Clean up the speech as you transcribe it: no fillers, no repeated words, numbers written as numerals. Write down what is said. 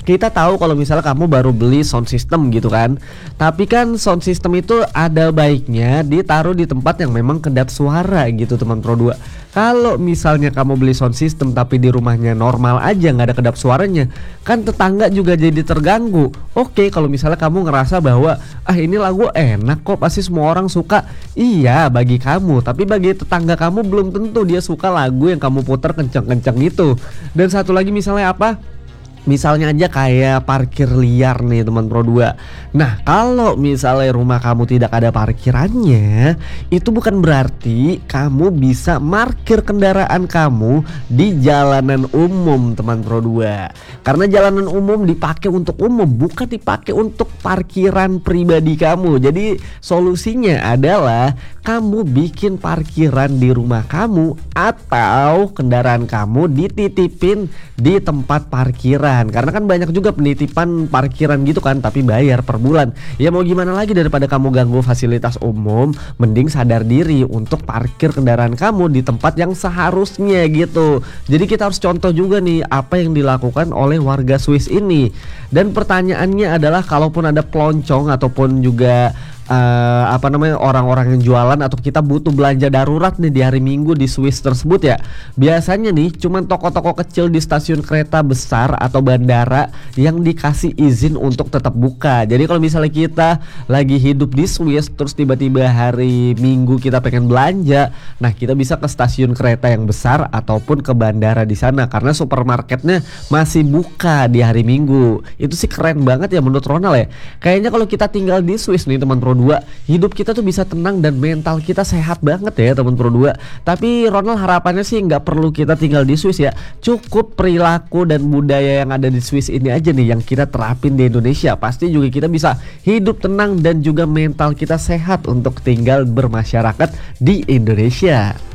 Kita tahu kalau misalnya kamu baru beli sound system gitu kan, tapi kan sound system itu ada baiknya ditaruh di tempat yang memang kedap suara gitu teman Pro 2. Kalau misalnya kamu beli sound system tapi di rumahnya normal aja nggak ada kedap suaranya, kan tetangga juga jadi terganggu. Oke, kalau misalnya kamu ngerasa bahwa ini lagu enak kok, pasti semua orang suka. Iya, bagi kamu, tapi bagi tetangga kamu belum tentu dia suka lagu yang kamu putar kenceng-kenceng itu. Dan satu lagi misalnya apa? Misalnya aja kayak parkir liar nih teman Pro 2. Nah, kalau misalnya rumah kamu tidak ada parkirannya, itu bukan berarti kamu bisa parkir kendaraan kamu di jalanan umum teman Pro 2. Karena jalanan umum dipakai untuk umum, bukan dipakai untuk parkiran pribadi kamu. Jadi solusinya adalah kamu bikin parkiran di rumah kamu atau kendaraan kamu dititipin di tempat parkiran. Karena kan banyak juga penitipan parkiran gitu kan, tapi bayar per bulan. Ya mau gimana lagi, daripada kamu ganggu fasilitas umum, mending sadar diri untuk parkir kendaraan kamu di tempat yang seharusnya gitu. Jadi kita harus contoh juga nih apa yang dilakukan oleh warga Swiss ini. Dan pertanyaannya adalah, kalaupun ada peloncong ataupun juga orang-orang yang jualan atau kita butuh belanja darurat nih di hari Minggu di Swiss tersebut ya, biasanya nih cuman toko-toko kecil di stasiun kereta besar atau bandara yang dikasih izin untuk tetap buka. Jadi kalau misalnya kita lagi hidup di Swiss terus tiba-tiba hari Minggu kita pengen belanja, nah kita bisa ke stasiun kereta yang besar ataupun ke bandara di sana karena supermarketnya masih buka di hari Minggu. Itu sih keren banget ya menurut Ronald ya. Kayaknya kalau kita tinggal di Swiss nih teman Pro 2, hidup kita tuh bisa tenang dan mental kita sehat banget ya teman Pro 2. Tapi Ronald harapannya sih nggak perlu kita tinggal di Swiss ya, cukup perilaku dan budaya yang ada di Swiss ini aja nih yang kita terapin di Indonesia. Pasti juga kita bisa hidup tenang dan juga mental kita sehat untuk tinggal bermasyarakat di Indonesia.